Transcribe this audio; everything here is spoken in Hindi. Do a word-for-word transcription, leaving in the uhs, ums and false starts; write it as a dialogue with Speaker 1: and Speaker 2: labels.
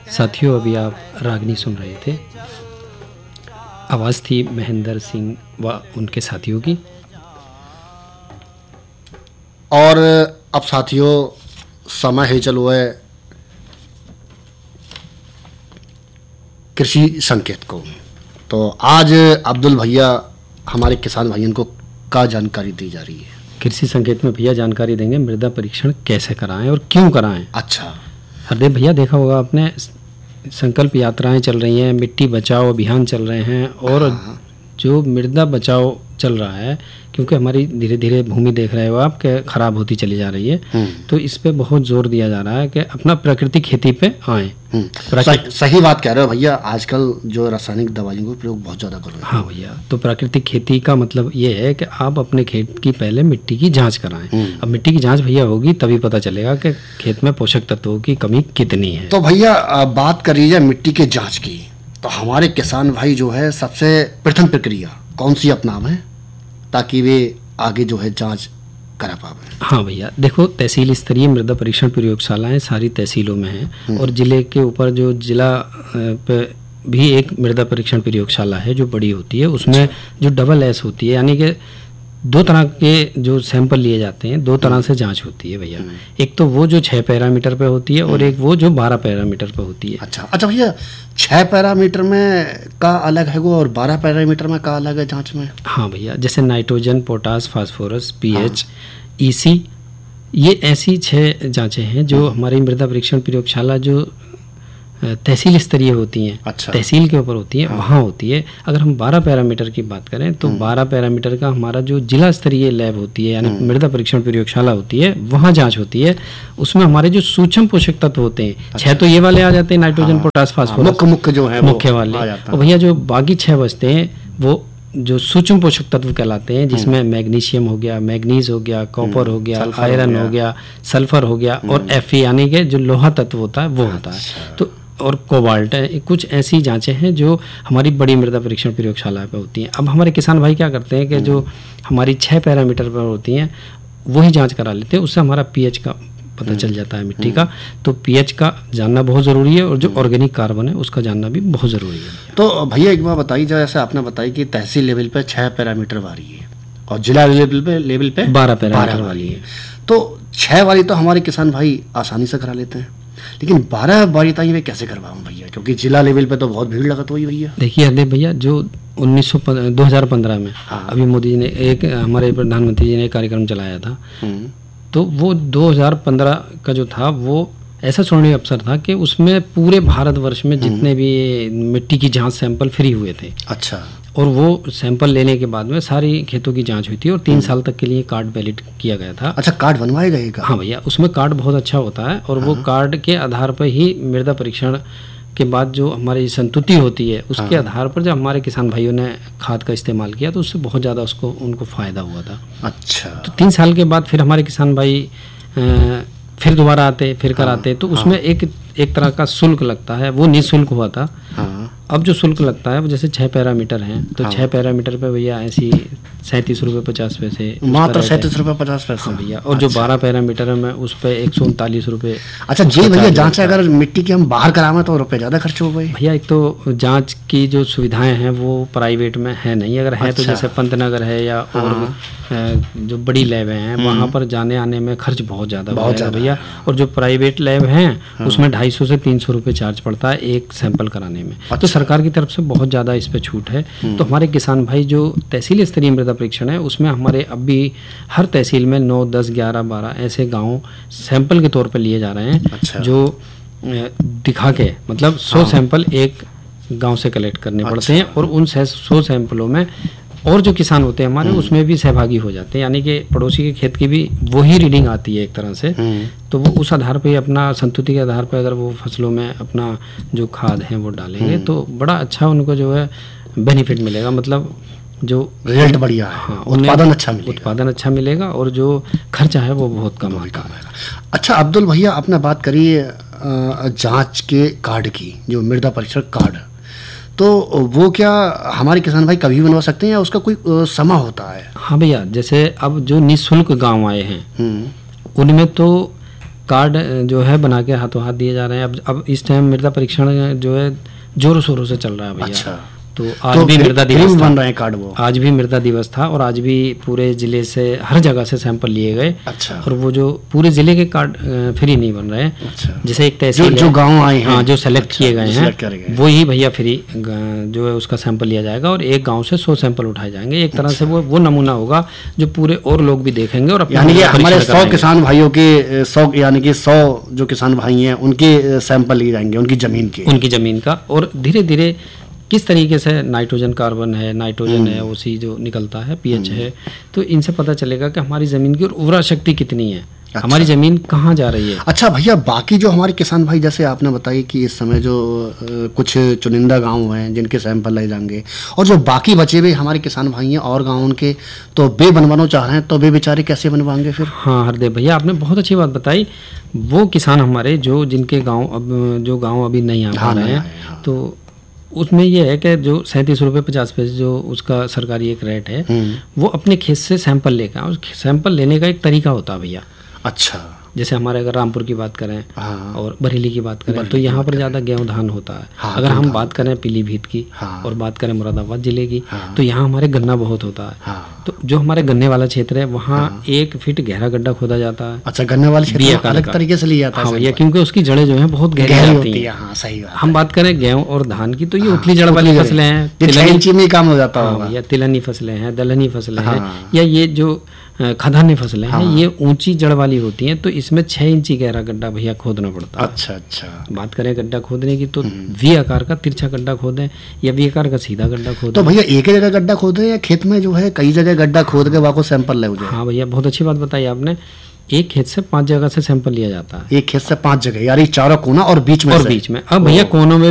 Speaker 1: साथियों, अभी आप रागनी सुन रहे थे। आवाज़ थी महेंद्र सिंह व उनके साथियों की।
Speaker 2: और अब साथियों समय है चलो है कृषि संकेत को। तो आज अब्दुल भैया हमारे किसान भाइयों को क्या जानकारी दी जा रही है?
Speaker 1: कृषि संकेत में भैया जानकारी देंगे मृदा परीक्षण कैसे कराएं और क्यों कराएं।
Speaker 2: अच्छा
Speaker 1: हरदेव भैया, देखा होगा आपने, संकल्प यात्राएं चल रही हैं, मिट्टी बचाओ अभियान चल रहे हैं और हाँ। जो मृदा बचाओ चल रहा है, क्योंकि हमारी धीरे धीरे भूमि देख रहे हो आप कि खराब होती चली जा रही है, तो इस पे बहुत जोर दिया जा रहा है कि अपना प्राकृतिक खेती पे आए।
Speaker 2: सही, सही बात कह रहे हो भैया। आजकल जो रासायनिक दवाइयों का प्रयोग बहुत ज़्यादा कर रहे हैं।
Speaker 1: हाँ भैया, तो प्राकृतिक खेती का मतलब ये है कि आप अपने खेत की पहले मिट्टी की जांच कराएं। अब मिट्टी की जांच भैया होगी तभी पता चलेगा कि खेत में पोषक तत्वों की कमी कितनी है।
Speaker 2: तो भैया बात करी जाए मिट्टी के जाँच की, तो हमारे किसान भाई जो है सबसे प्रथम प्रक्रिया कौन सी अपनावे ताकि वे आगे जो है जांच करा पावे?
Speaker 1: हाँ भैया, देखो, तहसील स्तरीय मृदा परीक्षण प्रयोगशालाएं सारी तहसीलों में हैं और जिले के ऊपर जो जिला पे भी एक मृदा परीक्षण प्रयोगशाला है जो बड़ी होती है। उसमें जो डबल एस होती है, यानी कि दो तरह के जो सैंपल लिए जाते हैं, दो तरह से जांच होती है भैया। एक तो वो जो छः पैरामीटर पे होती है और एक वो जो बारह पैरामीटर पे होती है।
Speaker 2: अच्छा अच्छा भैया, छः पैरामीटर में का अलग है वो और बारह पैरामीटर में का अलग है जांच में?
Speaker 1: हाँ भैया, जैसे nitrogen, potash, phosphorus, pH, EC, ये ऐसी छः जांचें हैं जो हमारी मृदा परीक्षण प्रयोगशाला जो तहसील स्तरीय होती हैं,
Speaker 2: अच्छा।
Speaker 1: तहसील के ऊपर होती है, हाँ। वहाँ होती है। अगर हम बारह पैरामीटर की बात करें तो बारह पैरामीटर का हमारा जो जिला स्तरीय लैब होती है, यानी मृदा परीक्षण प्रयोगशाला होती है, वहाँ जांच होती है। उसमें हमारे जो सूक्ष्म पोषक तत्व होते हैं, अच्छा। छह तो ये वाले आ जाते हैं, नाइट्रोजन, हाँ। पोटास, फास्फोरस,
Speaker 2: मुख्य मुख्य जो है
Speaker 1: मुख्य वाले। और भैया जो बाकी छह बचते हैं वो जो सूक्ष्म पोषक तत्व कहलाते हैं, जिसमें मैग्नीशियम हो गया, मैग्नीज हो गया, कॉपर हो गया, आयरन हो गया, सल्फर हो गया और एफ यानी कि जो लोहा तत्व होता है वो होता है, तो और कोबाल्ट है। कुछ ऐसी जांचें हैं जो हमारी बड़ी मृदा परीक्षण प्रयोगशाला पे होती हैं। अब हमारे किसान भाई क्या करते हैं कि जो हमारी छः पैरामीटर पर होती हैं वही जांच करा लेते हैं। उससे हमारा पीएच का पता चल जाता है मिट्टी का। तो पीएच का जानना बहुत ज़रूरी है और जो ऑर्गेनिक कार्बन है उसका जानना भी बहुत ज़रूरी है।
Speaker 2: तो भैया एक बात बताइए, जैसे आपने बताई कि तहसील लेवल पे छः पैरामीटर वाली है और जिला लेवल पे लेवल पे
Speaker 1: बारह पैरामीटर वाली है।
Speaker 2: तो छः वाली तो हमारे किसान भाई आसानी से करा लेते हैं, लेकिन बारह वाली ताई वे कैसे करवाऊँ भैया? क्योंकि जिला लेवल पे तो बहुत भीड़ लगत हुई भैया।
Speaker 1: देखिए हरदेव भैया, जो उन्नीस सौ दो हज़ार पंद्रह में, हाँ। अभी मोदी जी ने एक, हमारे प्रधानमंत्री जी ने एक कार्यक्रम चलाया था, तो वो दो हज़ार पंद्रह का जो था वो ऐसा स्वर्णिम अवसर था कि उसमें पूरे भारतवर्ष में जितने भी मिट्टी की जांच सैंपल फ्री हुए थे।
Speaker 2: अच्छा।
Speaker 1: और वो सैंपल लेने के बाद में सारी खेतों की जांच हुई थी और तीन साल तक के लिए कार्ड वैलिड किया गया था।
Speaker 2: अच्छा, कार्ड बनवाए गए?
Speaker 1: हाँ भैया, उसमें कार्ड बहुत अच्छा होता है और हाँ। वो कार्ड के आधार पर ही मृदा परीक्षण के बाद जो हमारी संतुति होती है उसके हाँ। आधार पर जब हमारे किसान भाइयों ने खाद का इस्तेमाल किया तो उससे बहुत ज़्यादा उसको उनको फ़ायदा हुआ था।
Speaker 2: अच्छा।
Speaker 1: तो तीन साल के बाद फिर हमारे किसान भाई आ, फिर दोबारा आते, फिर कराते, तो उसमें हाँ। एक एक तरह का शुल्क लगता है, वो निःशुल्क हुआ था। हाँ। अब जो शुल्क लगता है वो जैसे छः पैरामीटर हैं तो हाँ। छः पैरामीटर पे भैया ऐसी सैंतीस रुपये पचास पैसे,
Speaker 2: मात्र सैंतीस रुपये पचास पैसे
Speaker 1: भैया। और अच्छा। जो बारह पैरामीटर में उस पर एक सौ उनतालीस रुपये।
Speaker 2: अच्छा जी भैया, जाँच अगर मिट्टी की हम बाहर करावें तो रुपये ज़्यादा खर्च हो गए
Speaker 1: भैया? एक तो जाँच की जो सुविधाएं हैं वो प्राइवेट में है नहीं, अगर है तो जैसे पंतनगर है या और जो बड़ी लैब हैं वहाँ पर जाने आने में खर्च बहुत ज़्यादा बहुत ज़्यादा भैया। और जो प्राइवेट लैब हैं उसमें ढाई सौ से तीन सौ रुपये चार्ज पड़ता है एक सैंपल कराने में। तो सरकार की तरफ से बहुत ज़्यादा इस पर छूट है। तो हमारे किसान भाई जो तहसील स्तरीय मृदा परीक्षण है उसमें हमारे अब भी हर तहसील में नौ, दस, ग्यारह, बारह ऐसे गाँव सैंपल के तौर पर लिए जा रहे हैं। अच्छा। जो दिखा के मतलब सौ सैंपल एक गाँव से कलेक्ट करने पड़ते हैं और उन सौ सैंपलों में और जो किसान होते हैं हमारे उसमें भी सहभागी हो जाते हैं, यानी कि पड़ोसी के खेत की भी वही रीडिंग आती है एक तरह से। तो वो उस आधार पे अपना संतुति के आधार पे अगर वो फसलों में अपना जो खाद है वो डालेंगे तो बड़ा अच्छा उनको जो है बेनिफिट मिलेगा, मतलब जो
Speaker 2: रिजल्ट बढ़िया है। हाँ, उत्पादन अच्छा मिलेगा
Speaker 1: उत्पादन अच्छा मिलेगा और जो खर्चा है वो बहुत कम आएगा।
Speaker 2: अच्छा अब्दुल भैया, आपने बात करी जाँच के कार्ड की, जो मृदा परीक्षण कार्ड, तो वो क्या हमारे किसान भाई कभी बनवा सकते हैं या उसका कोई समय होता है?
Speaker 1: हाँ भैया, जैसे अब जो निःशुल्क गांव आए हैं उनमें तो कार्ड जो है बना के हाथों हाथ दिए जा रहे हैं। अब अब इस टाइम मृदा परीक्षण जो है जोरों शोरों से चल रहा है भैया।
Speaker 2: अच्छा।
Speaker 1: तो आज तो भी मृदा दिवस
Speaker 2: बन रहे हैं कार्ड वो,
Speaker 1: आज भी मृदा दिवस था और आज भी पूरे जिले से हर जगह से सैंपल लिए गए।
Speaker 2: अच्छा।
Speaker 1: और वो जो पूरे जिले के कार्ड फ्री नहीं बन रहे हैं।
Speaker 2: अच्छा।
Speaker 1: जैसे एक तहसील
Speaker 2: जो, जो गांव आए हैं,
Speaker 1: हाँ, जो सेलेक्ट
Speaker 2: अच्छा,
Speaker 1: किए गए हैं वो ही भैया फ्री जो है उसका सैंपल लिया जाएगा और एक गांव से सौ सैंपल उठाए जाएंगे। एक तरह
Speaker 2: अच्छा।
Speaker 1: से वो वो नमूना होगा जो पूरे और लोग भी देखेंगे और
Speaker 2: यानी कि हमारे सौ किसान भाइयों के सौ यानी कि सौ जो किसान भाई हैं उनके सैंपल लिए जाएंगे, उनकी जमीन के
Speaker 1: उनकी जमीन का। और धीरे धीरे किस तरीके से नाइट्रोजन कार्बन है, नाइट्रोजन है, ओसी जो निकलता है, पीएच है, तो इनसे पता चलेगा कि हमारी ज़मीन की उर्वरा शक्ति कितनी है। अच्छा। हमारी ज़मीन कहाँ जा रही है।
Speaker 2: अच्छा भैया, बाकी जो हमारे किसान भाई जैसे आपने बताई कि इस समय जो आ, कुछ चुनिंदा गांव हैं जिनके सैंपल ले जाएंगे और जो बाकी बचे हुए हमारे किसान भाई हैं और गाँव के तो वे बनवाना चाह रहे हैं, तो वे बेचारे कैसे बनवाएंगे फिर?
Speaker 1: हाँ हरदेव भैया, आपने बहुत अच्छी बात बताई। वो किसान हमारे जो जिनके गाँव अब जो गाँव अभी नहीं आ पा रहे हैं, तो उसमें ये है कि जो सैंतीस रुपये पचास पैसे जो उसका सरकारी एक रेट है, वो अपने खेत से सैंपल लेकर, उस सैंपल लेने का एक तरीका होता है भैया।
Speaker 2: अच्छा।
Speaker 1: जैसे हमारे अगर रामपुर की बात करें,
Speaker 2: हाँ।
Speaker 1: और बरेली की बात करें तो यहाँ पर ज़्यादा गेहूँ धान होता है।
Speaker 2: हाँ,
Speaker 1: अगर हम बात करें पीलीभीत की,
Speaker 2: हाँ।
Speaker 1: और बात करें मुरादाबाद जिले की,
Speaker 2: हाँ।
Speaker 1: तो यहाँ हमारे गन्ना बहुत होता है।
Speaker 2: हाँ।
Speaker 1: तो जो हमारे गन्ने वाला क्षेत्र है वहाँ हाँ। एक फीट गहरा गड्ढा खोदा जाता है।
Speaker 2: अच्छा, गन्ने वाले क्षेत्र अलग तरीके से लिया जाता है।
Speaker 1: हाँ भैया, क्योंकि उसकी जड़ें जो है बहुत गहरी होती है।
Speaker 2: हाँ, सही बात।
Speaker 1: हम बात करें गेहूँ और धान की तो ये उतली जड़ वाली फसलें हैं,
Speaker 2: में काम हो जाता है
Speaker 1: भैया। तिलहनी फसलें हैं, दलहनी फसलें हैं, या ये जो खदानी फसलें हैं, ये ऊंची जड़ वाली होती हैं, तो इसमें छह इंची गहरा गड्ढा भैया खोदना पड़ता है।
Speaker 2: अच्छा अच्छा।
Speaker 1: बात करें गड्ढा खोदने की तो वी आकार का तिरछा गड्ढा खोदें या वी आकार का सीधा गड्ढा खोदें।
Speaker 2: तो भैया एक ही जगह गड्ढा खोदें या खेत में जो है कई जगह गड्ढा खोद के वाको सैंपल ले जाए?
Speaker 1: हाँ भैया, बहुत अच्छी बात बताई आपने। एक खेत से पांच जगह से सैंपल लिया जाता है।
Speaker 2: एक खेत से पांच जगह, यानी चारों कोना और बीच में
Speaker 1: और बीच में। अब भैया कोनों में